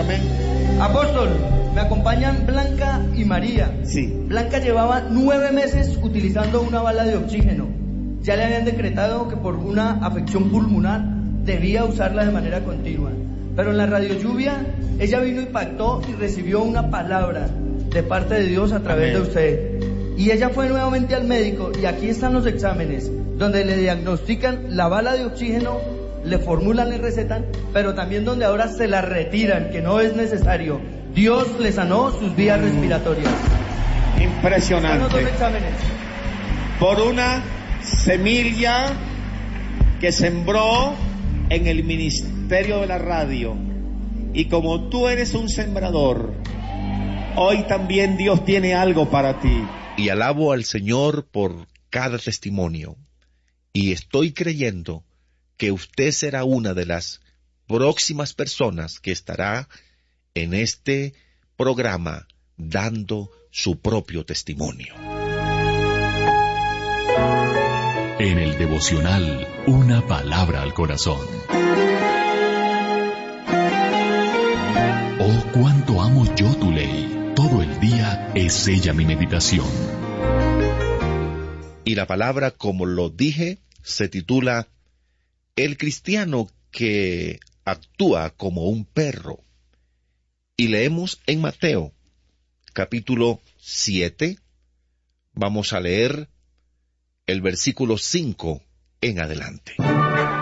amén. Apóstol, me acompañan Blanca y María. Sí. Blanca llevaba 9 meses utilizando una bala de oxígeno. Ya le habían decretado que por una afección pulmonar debía usarla de manera continua. Pero en la radio lluvia, ella vino y pactó y recibió una palabra de parte de Dios a través de usted. Y ella fue nuevamente al médico y aquí están los exámenes, donde le diagnostican la bala de oxígeno, le formulan, le recetan, pero también donde ahora se la retiran, que no es necesario. Dios le sanó sus vías respiratorias. Impresionante. Están los 2 exámenes. Por una semilla que sembró en el ministerio de la radio. Y como tú eres un sembrador, hoy también Dios tiene algo para ti. Y alabo al Señor por cada testimonio. Y estoy creyendo que usted será una de las próximas personas que estará en este programa dando su propio testimonio. En el devocional, una palabra al corazón. Oh, cuánto amo yo tu ley. Todo el día es ella mi meditación. Y la palabra, como lo dije, se titula El cristiano que actúa como un perro. Y leemos en Mateo, capítulo 7. Vamos a leer el versículo 5 en adelante.